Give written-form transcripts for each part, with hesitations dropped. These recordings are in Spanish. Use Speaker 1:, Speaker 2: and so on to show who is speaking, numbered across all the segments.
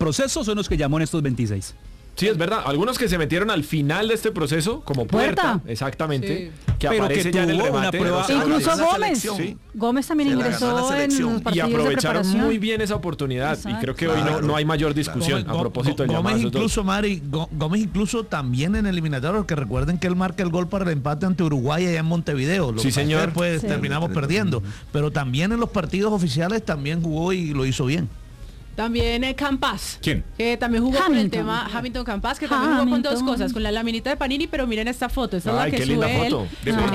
Speaker 1: proceso son los que llamó en estos 26.
Speaker 2: Sí, es verdad. Algunos que se metieron al final de este proceso, como Puerta, exactamente, que
Speaker 1: pero
Speaker 2: aparece
Speaker 1: que
Speaker 2: ya en el
Speaker 1: tuvo
Speaker 2: remate.
Speaker 1: una prueba.
Speaker 3: Incluso Gómez.
Speaker 2: Sí.
Speaker 3: Gómez también ingresó en los partidos
Speaker 2: y aprovecharon
Speaker 3: de preparación.
Speaker 2: muy bien esa oportunidad.
Speaker 3: Exacto.
Speaker 2: Y creo que hoy no hay mayor discusión a propósito del llamado.
Speaker 4: Gómez incluso también en eliminatorio, que recuerden que él marca el gol para el empate ante Uruguay allá en Montevideo.
Speaker 2: Sí, señor.
Speaker 4: Después terminamos perdiendo. Pero también en los partidos oficiales también jugó y lo hizo bien.
Speaker 5: También Campas.
Speaker 6: ¿Quién?
Speaker 5: Que también jugó con el tema Hamilton Campas, que también jugó con dos cosas, con la laminita de Panini, pero miren esta foto, esta es la que
Speaker 2: qué
Speaker 5: sube
Speaker 2: linda
Speaker 5: él.
Speaker 2: foto.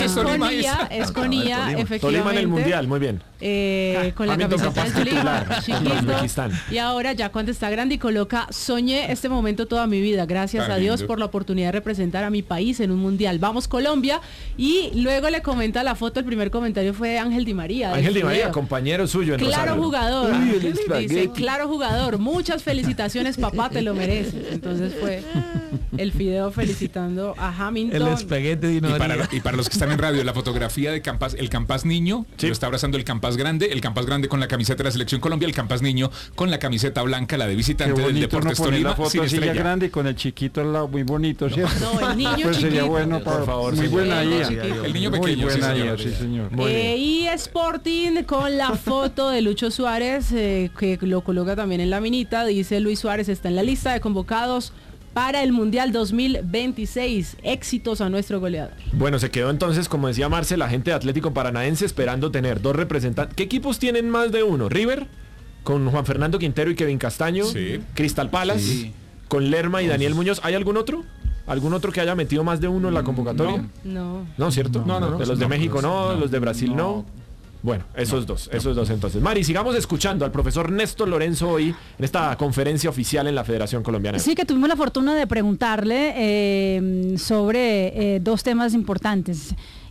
Speaker 5: Es con IA, efectivamente.
Speaker 2: Tolima en el Mundial, muy bien.
Speaker 5: Con la
Speaker 2: Hamilton
Speaker 5: camiseta
Speaker 2: Campas
Speaker 5: del Tolima,
Speaker 2: titular,
Speaker 5: chiquito.
Speaker 2: Uzbekistán.
Speaker 5: Y ahora ya cuando está grande y coloca, soñé este momento toda mi vida, gracias a Dios por la oportunidad de representar a mi país en un Mundial. Vamos Colombia. Y luego le comenta la foto, el primer comentario fue de Ángel Di María.
Speaker 2: Ángel Di María, compañero suyo en
Speaker 5: Claro
Speaker 2: Rosario.
Speaker 5: jugador. Dice, claro jugador. Muchas felicitaciones, papá, te lo mereces. Entonces fue el video felicitando a Hamilton.
Speaker 4: El espaguete Di María.
Speaker 6: Y para los que están en radio, la fotografía de Campas, el Campas niño, lo está abrazando el Campas grande con la camiseta de la Selección Colombia, el Campas niño con la camiseta blanca, la de visitante del Deportes Tolima.
Speaker 7: La foto así ya grande y con el chiquito al lado, muy bonito, ¿cierto?
Speaker 5: No, el niño
Speaker 7: pues
Speaker 5: chiquito.
Speaker 7: sería bueno,
Speaker 2: por favor,
Speaker 7: muy buena IA.
Speaker 6: El niño pequeño,
Speaker 7: muy buena IA, sí, señor.
Speaker 5: Y Sporting con la foto de Lucho Suárez, que lo coloca también en la minita, dice Luis Suárez está en la lista de convocados para el Mundial 2026. Éxitos a nuestro goleador.
Speaker 2: Bueno, se quedó entonces, como decía Marce, la gente de Atlético Paranaense esperando tener dos representantes. ¿Qué equipos tienen más de uno? River, con Juan Fernando Quintero y Kevin Castaño.
Speaker 6: Sí.
Speaker 2: Crystal Palace, con Lerma y Daniel Muñoz. ¿Hay algún otro? ¿Algún otro que haya metido más de uno en la convocatoria?
Speaker 5: No,
Speaker 2: ¿cierto?
Speaker 6: No.
Speaker 2: De los de México no, los de Brasil no. Bueno, esos dos entonces. Mari, sigamos escuchando al profesor Néstor Lorenzo hoy en esta conferencia oficial en la Federación Colombiana.
Speaker 3: Sí, que tuvimos la fortuna de preguntarle sobre dos temas importantes.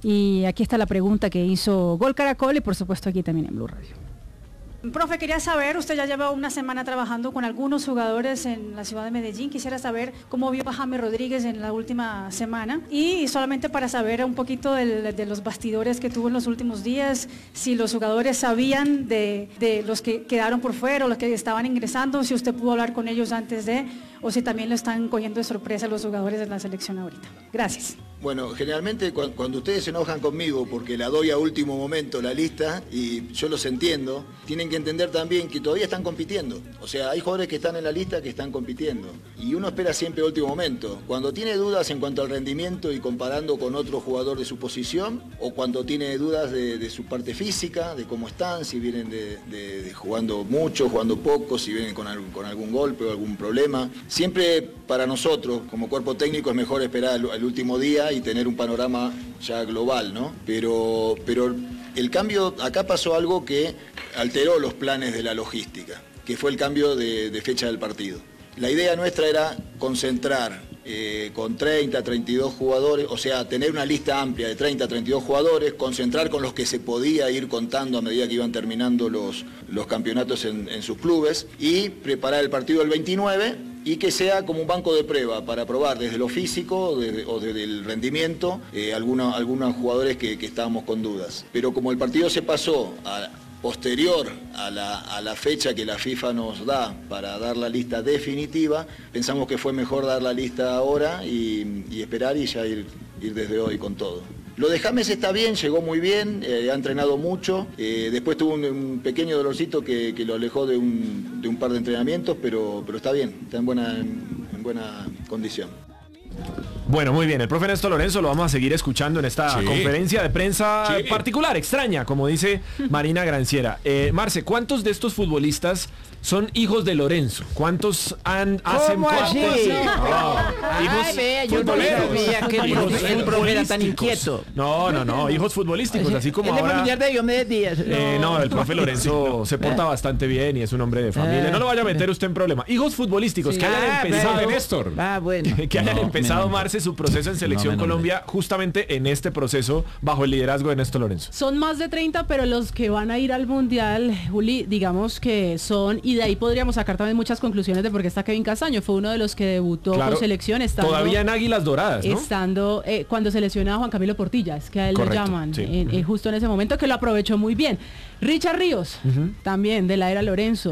Speaker 3: Y aquí está la pregunta que hizo Gol Caracol y por supuesto aquí también en Blue Radio.
Speaker 8: Profe, quería saber, usted ya lleva una semana trabajando con algunos jugadores en la ciudad de Medellín. Quisiera saber cómo vio a James Rodríguez en la última semana y solamente para saber un poquito de los bastidores que tuvo en los últimos días, si los jugadores sabían de los que quedaron por fuera o los que estaban ingresando, si usted pudo hablar con ellos antes de, o si también lo están cogiendo de sorpresa los jugadores de la selección ahorita. Gracias.
Speaker 9: Bueno, generalmente cuando ustedes se enojan conmigo porque la doy a último momento la lista, y yo los entiendo, tienen que entender también que todavía están compitiendo. O sea, hay jugadores que están en la lista que están compitiendo. Y uno espera siempre a último momento. Cuando tiene dudas en cuanto al rendimiento y comparando con otro jugador de su posición, o cuando tiene dudas de su parte física, de cómo están, si vienen de jugando mucho, jugando poco, si vienen con algún golpe o algún problema. Siempre para nosotros, como cuerpo técnico, es mejor esperar al último día y tener un panorama ya global, ¿no? Pero el cambio, acá pasó algo que alteró los planes de la logística, que fue el cambio de fecha del partido. La idea nuestra era concentrar con 30, 32 jugadores, o sea, tener una lista amplia de 30, 32 jugadores, concentrar con los que se podía ir contando a medida que iban terminando los campeonatos en sus clubes y preparar el partido del 29 y que sea como un banco de prueba para probar desde lo físico o desde el rendimiento algunos jugadores que estábamos con dudas. Pero como el partido se pasó posterior a la fecha que la FIFA nos da para dar la lista definitiva, pensamos que fue mejor dar la lista ahora y esperar y ya ir desde hoy con todo. Lo de James está bien, llegó muy bien, ha entrenado mucho, después tuvo un pequeño dolorcito que lo alejó de un par de entrenamientos, pero está bien, está en buena condición.
Speaker 2: Bueno, muy bien, el profe Néstor Lorenzo lo vamos a seguir escuchando en esta conferencia de prensa particular, extraña, como dice Marina Granciera. Marce, ¿cuántos de estos futbolistas son hijos de Lorenzo? ¿Cuántos hacen
Speaker 10: así?
Speaker 2: Hijos
Speaker 10: yo no sabía que el profe era tan inquieto.
Speaker 2: No, hijos futbolísticos, así como
Speaker 10: ahora.
Speaker 2: Es
Speaker 10: familiar de Diomedes Díaz.
Speaker 2: No, el profe Lorenzo se porta bastante bien y es un hombre de familia. No lo vaya a meter usted en problema. Hijos futbolísticos que hayan empezado,
Speaker 6: Néstor.
Speaker 10: Bueno.
Speaker 2: Que hayan empezado, Marce, su proceso en Selección Colombia justamente en este proceso bajo el liderazgo de Néstor Lorenzo.
Speaker 5: Son más de 30, pero los que van a ir al Mundial, Juli, digamos que son, y de ahí podríamos sacar también muchas conclusiones de por qué está Kevin Castaño, fue uno de los que debutó con selección, estando,
Speaker 2: todavía en Águilas Doradas, ¿no?
Speaker 5: Estando cuando se lesionó a Juan Camilo Portilla, es que a él lo llaman, justo en ese momento, que lo aprovechó muy bien. Richard Ríos, también de la era Lorenzo.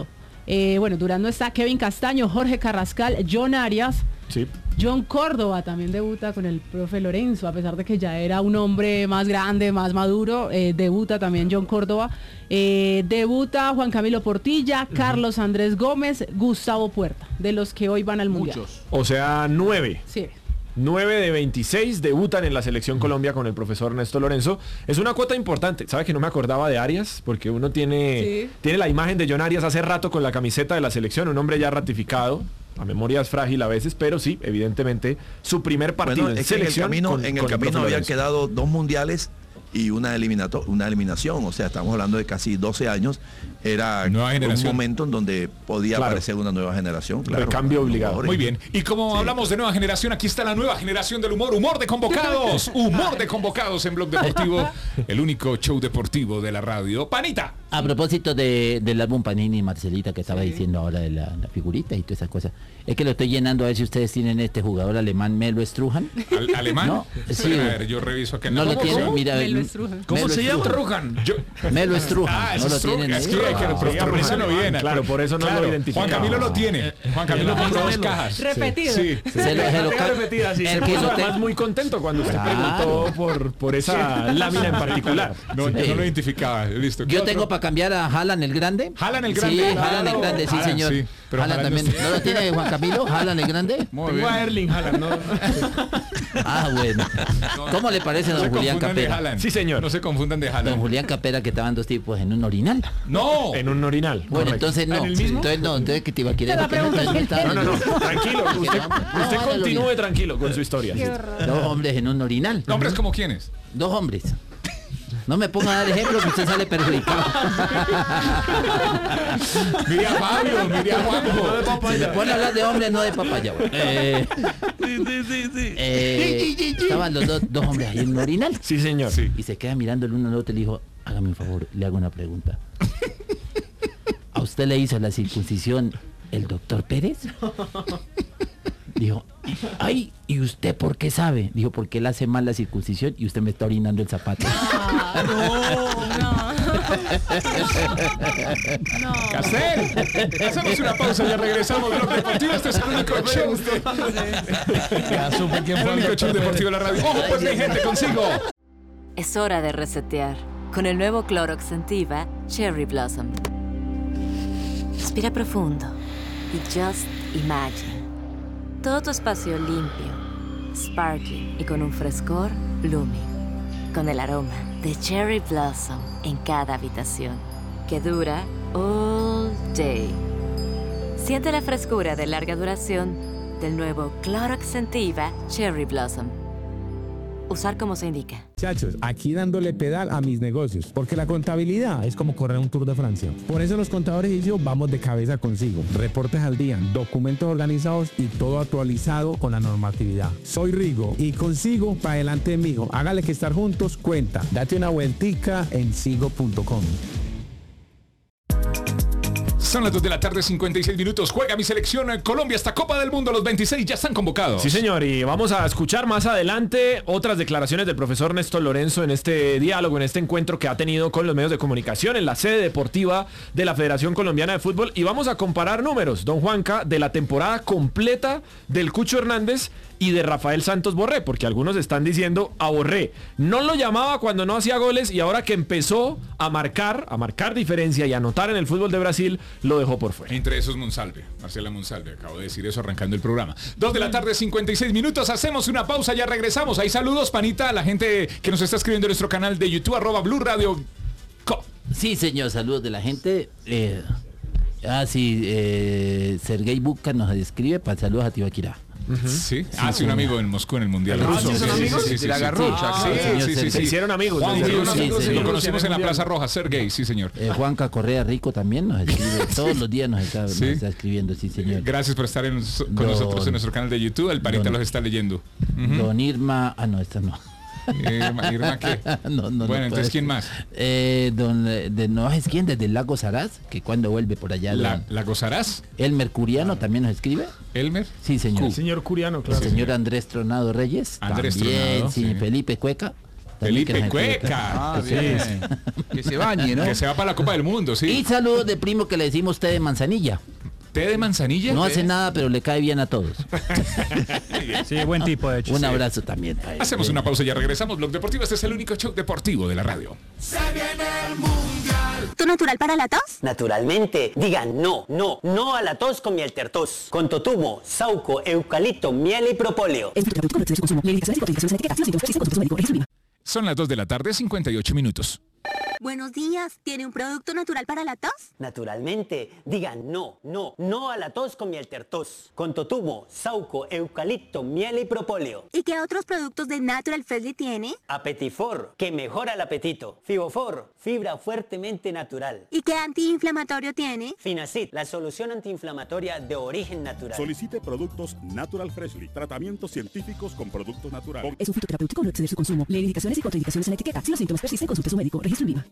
Speaker 5: Bueno, Durán no está, Kevin Castaño, Jorge Carrascal, John Arias.
Speaker 2: Sí.
Speaker 5: John Córdoba también debuta con el profe Lorenzo, a pesar de que ya era un hombre más grande, más maduro, debuta también John Córdoba. Debuta Juan Camilo Portilla, Carlos Andrés Gómez, Gustavo Puerta, de los que hoy van al Mundial.
Speaker 2: Muchos. O sea, 9.
Speaker 5: Sí.
Speaker 2: 9 de 26 debutan en la selección Colombia con el profesor Ernesto Lorenzo. Es una cuota importante. ¿Sabe que no me acordaba de Arias? Porque uno tiene la imagen de John Arias hace rato con la camiseta de la selección, un hombre ya ratificado. La memoria es frágil a veces, pero sí, evidentemente, su primer partido en selección.
Speaker 11: En el camino habían quedado 2 mundiales y una eliminación. O sea, estamos hablando de casi 12 años. Era un momento en donde podía aparecer una nueva generación.
Speaker 2: Claro, el cambio obligado.
Speaker 6: Muy bien. Y como hablamos de nueva generación, aquí está la nueva generación del humor. Humor de convocados. Humor de convocados en Blog Deportivo. El único show deportivo de la radio. Panita.
Speaker 10: A propósito del álbum Panini y Marcelita que estaba diciendo ahora de la figurita y todas esas cosas. Es que lo estoy llenando a ver si ustedes tienen este jugador alemán Melo Strujan.
Speaker 6: ¿Alemán?
Speaker 10: No,
Speaker 6: sí. A ver, yo reviso acá.
Speaker 10: No lo tiene, mira.
Speaker 2: ¿Cómo se llama? Strujan.
Speaker 10: Melo Strujan. No lo tienen ahí.
Speaker 6: Por eso no viene.
Speaker 2: Claro, por eso no lo identificamos.
Speaker 6: Juan Camilo lo tiene. Juan Camilo compró 2 cajas.
Speaker 5: Repetido.
Speaker 2: Sí. Se lo repetida, sí. Se puso además muy contento cuando usted preguntó por esa lámina en particular.
Speaker 6: No, yo no lo identificaba. Listo.
Speaker 10: Yo tengo para cambiar a Haaland el Grande.
Speaker 6: Haaland el Grande.
Speaker 10: Sí, Haaland el Grande, sí, señor. Sí, pero Haaland también. ¿No lo tiene Juan Camilo? Haaland el Grande.
Speaker 2: Tengo a Erling Haaland, ¿no?
Speaker 10: Bueno. ¿Cómo le parece a don Julián Capera?
Speaker 2: Sí, señor.
Speaker 6: No se confundan de Haaland.
Speaker 10: Don Julián Capera, que estaban 2 tipos en un orinal.
Speaker 6: No.
Speaker 2: En un orinal.
Speaker 10: Bueno, entonces no. Entonces que te iba a querer.
Speaker 2: No, tranquilo. Usted continúe tranquilo con su historia.
Speaker 10: 2 hombres en un orinal.
Speaker 6: ¿Hombres como quiénes?
Speaker 10: 2 hombres. No me ponga a dar ejemplo que usted sale perjudicado.
Speaker 6: Mire a Fabio, mire a Juanjo.
Speaker 10: Si me pone a hablar de hombres, no de papaya. Estaban los dos hombres ahí en un orinal.
Speaker 2: Sí, señor. Sí.
Speaker 10: Y se queda mirando el uno al otro y le dijo, hágame un favor, le hago una pregunta. ¿A usted le hizo la circuncisión el doctor Pérez? Dijo, ay, ¿y usted por qué sabe? Dijo, porque él hace mal la circuncisión y usted me está orinando el zapato.
Speaker 5: No.
Speaker 6: Castel, hacemos una pausa y ya regresamos de Blog Deportivo. Este es el único show. El único show deportivo de la radio. ¡Ojo, pues mi gente, consigo!
Speaker 12: Es hora de resetear con el nuevo Clorox Scentiva Cherry Blossom. Respira profundo y just imagine. Todo tu espacio limpio, sparkling y con un frescor blooming. Con el aroma de Cherry Blossom en cada habitación, que dura all day. Siente la frescura de larga duración del nuevo Clorox Scentiva Cherry Blossom. Usar como se indica.
Speaker 13: Muchachos, aquí dándole pedal a mis negocios, porque la contabilidad es como correr un Tour de Francia. Por eso los contadores y yo vamos de cabeza consigo. Reportes al día, documentos organizados y todo actualizado con la normatividad. Soy Rigo y consigo para adelante, mijo. Hágale que estar juntos cuenta. Date una vueltica en sigo.com.
Speaker 6: Son las 2 de la tarde, 56 minutos. Juega mi selección en Colombia esta Copa del Mundo. Los 26 ya están convocados.
Speaker 2: Sí, señor. Y vamos a escuchar más adelante otras declaraciones del profesor Ernesto Lorenzo en este diálogo, en este encuentro que ha tenido con los medios de comunicación en la sede deportiva de la Federación Colombiana de Fútbol. Y vamos a comparar números, don Juanca, de la temporada completa del Cucho Hernández y de Rafael Santos Borré, porque algunos están diciendo a Borré no lo llamaba cuando no hacía goles y ahora que empezó a marcar diferencia y a anotar en el fútbol de Brasil, lo dejó por fuera.
Speaker 6: Entre esos Monsalve, Marcela Monsalve, acabo de decir eso arrancando el programa. 2 de la tarde, 56 minutos, hacemos una pausa, ya regresamos. Hay saludos, Panita, a la gente que nos está escribiendo en nuestro canal de YouTube, @Blue Radio.
Speaker 10: Sí, señor, saludos de la gente. Sergei Buka nos escribe para saludos a Tibaquirá.
Speaker 6: Sí, un amigo en Moscú en el Mundial.
Speaker 2: ¿Sí son amigos?
Speaker 6: Sí,
Speaker 2: la agarró.
Speaker 6: Sí.
Speaker 2: Se hicieron amigos.
Speaker 6: Lo conocimos en la Plaza Roja, Sergei, sí, señor.
Speaker 10: Juanca Correa Rico también nos escribe, todos los días nos está escribiendo, sí, señor.
Speaker 6: Gracias por estar con nosotros en nuestro canal de YouTube, el Panita los está leyendo.
Speaker 10: Don Irma, esta no.
Speaker 6: ¿Irma qué?
Speaker 10: No,
Speaker 6: bueno, entonces ¿quién más?
Speaker 10: No es quién, desde el Lago Saraz, que cuando vuelve por allá.
Speaker 6: ¿Lago Saraz?
Speaker 10: Elmer Curiano también nos escribe.
Speaker 6: ¿Elmer?
Speaker 10: Sí, señor.
Speaker 2: El señor Curiano, claro.
Speaker 10: El señor Andrés Tronado Reyes.
Speaker 6: Andrés
Speaker 10: también,
Speaker 6: Tronado.
Speaker 10: Sí. Felipe Cueca.
Speaker 6: Felipe Cueca.
Speaker 10: bien.
Speaker 6: Que se bañe, ¿no? Que se va para la Copa del Mundo, sí.
Speaker 10: Y saludos de primo que le decimos té de manzanilla.
Speaker 6: ¿Té de manzanilla?
Speaker 10: No hace nada, pero le cae bien a todos.
Speaker 1: Sí, buen tipo, de hecho.
Speaker 10: Un abrazo también.
Speaker 6: Hacemos una pausa y ya regresamos. Blog Deportivo, este es el único show deportivo de la radio.
Speaker 14: Se viene el Mundial. ¿Tu natural para la tos?
Speaker 15: Naturalmente. Digan no a la tos con miel tertos. Con totumo, sauco, eucalipto, miel y propóleo.
Speaker 6: Son las 2 de la tarde, 58 minutos.
Speaker 14: Buenos días. ¿Tiene un producto natural para la tos?
Speaker 15: Naturalmente. Digan no a la tos con miel tertos. Con totumo, sauco, eucalipto, miel y propóleo.
Speaker 14: ¿Y qué otros productos de Natural Freshly tiene?
Speaker 15: Apetifor, que mejora el apetito. Fibofor, fibra fuertemente natural.
Speaker 14: ¿Y qué antiinflamatorio tiene?
Speaker 15: Finacid, la solución antiinflamatoria de origen natural.
Speaker 16: Solicite productos Natural Freshly. Tratamientos científicos con productos naturales.
Speaker 17: Es un fitoterapéutico, no exceder su consumo. Lee indicaciones y contraindicaciones en la etiqueta. Si los síntomas persisten, consulte a su médico. Registro INVIMA.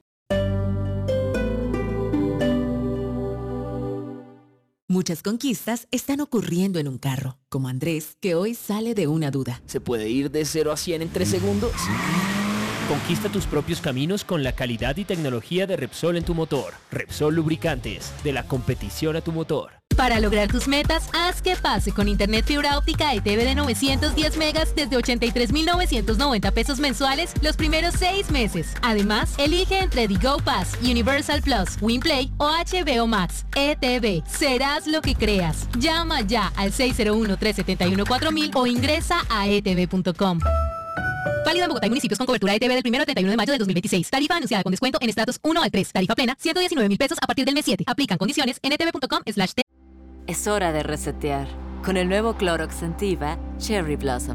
Speaker 18: Muchas conquistas están ocurriendo en un carro, como Andrés, que hoy sale de una duda.
Speaker 19: ¿Se puede ir de 0 a 100 en 3 segundos? Conquista tus propios caminos con la calidad y tecnología de Repsol en tu motor. Repsol Lubricantes, de la competición a tu motor.
Speaker 20: Para lograr tus metas, haz que pase con Internet fibra óptica ETV de 910 megas desde 83,990 pesos mensuales los primeros 6 meses. Además, elige entre The Go Pass, Universal Plus, WinPlay o HBO Max. ETV, serás lo que creas. Llama ya al 601-371-4000 o ingresa a etv.com. Válido en Bogotá y municipios con cobertura ETV del 1 al 31 de mayo de 2026. Tarifa anunciada con descuento en estratos 1 al 3. Tarifa plena, 119,000 pesos a partir del mes 7. Aplican condiciones en etv.com/t.
Speaker 12: Es hora de resetear con el nuevo Clorox Sentiva Cherry Blossom.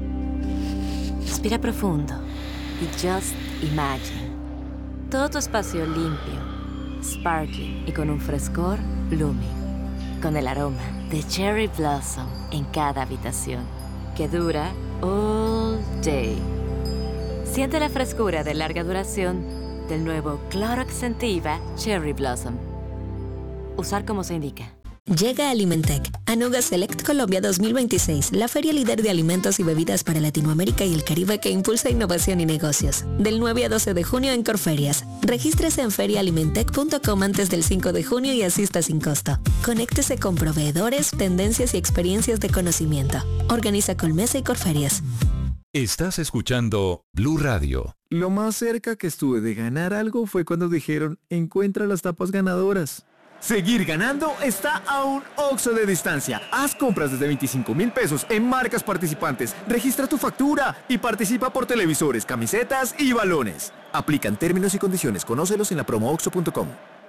Speaker 12: Respira profundo y just imagine. Todo tu espacio limpio, sparkling y con un frescor blooming. Con el aroma de Cherry Blossom en cada habitación, que dura all day. Siente la frescura de larga duración del nuevo Clorox Sentiva Cherry Blossom. Usar como se indica.
Speaker 21: Llega Alimentec, Anuga Select Colombia 2026, la feria líder de alimentos y bebidas para Latinoamérica y el Caribe que impulsa innovación y negocios. Del 9 a 12 de junio en Corferias. Regístrese en ferialimentec.com antes del 5 de junio y asista sin costo. Conéctese con proveedores, tendencias y experiencias de conocimiento. Organiza Colmesa y Corferias.
Speaker 22: Estás escuchando Blue Radio.
Speaker 23: Lo más cerca que estuve de ganar algo fue cuando dijeron, encuentra las tapas ganadoras. Seguir ganando está a un Oxxo de distancia. Haz compras desde 25,000 pesos en marcas participantes. Registra tu factura y participa por televisores, camisetas y balones. Aplican términos y condiciones. Conócelos en la promo oxxo.com.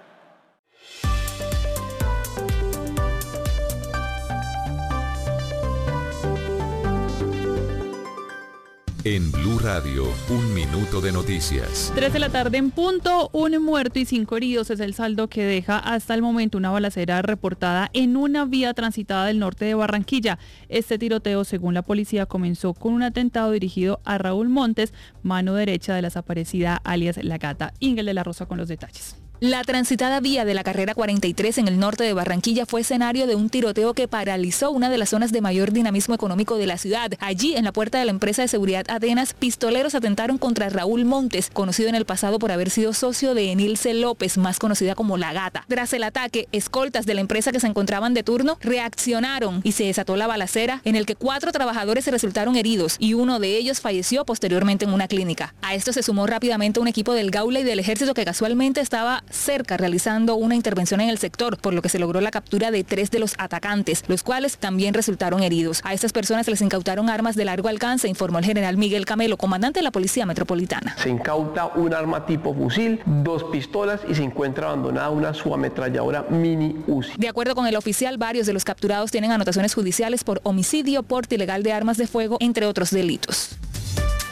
Speaker 22: En Blue Radio, un minuto de noticias.
Speaker 24: 3 de la tarde en punto, un muerto y 5 heridos es el saldo que deja hasta el momento una balacera reportada en una vía transitada del norte de Barranquilla. Este tiroteo, según la policía, comenzó con un atentado dirigido a Raúl Montes, mano derecha de la desaparecida alias La Gata. Ingel de la Rosa con los detalles.
Speaker 25: La transitada vía de la carrera 43 en el norte de Barranquilla fue escenario de un tiroteo que paralizó una de las zonas de mayor dinamismo económico de la ciudad. Allí, en la puerta de la empresa de seguridad Atenas, pistoleros atentaron contra Raúl Montes, conocido en el pasado por haber sido socio de Enilce López, más conocida como La Gata. Tras el ataque, escoltas de la empresa que se encontraban de turno reaccionaron y se desató la balacera, en el que 4 trabajadores resultaron heridos y uno de ellos falleció posteriormente en una clínica. A esto se sumó rápidamente un equipo del Gaula y del Ejército que casualmente estaba cerca realizando una intervención en el sector, por lo que se logró la captura de 3 de los atacantes, los cuales también resultaron heridos. A estas personas les incautaron armas de largo alcance, informó el general Miguel Camelo, comandante de la Policía Metropolitana.
Speaker 26: Se incauta un arma tipo fusil, 2 pistolas y se encuentra abandonada una subametralladora mini Uzi.
Speaker 25: De acuerdo con el oficial, varios de los capturados tienen anotaciones judiciales por homicidio, porte ilegal de armas de fuego, entre otros delitos.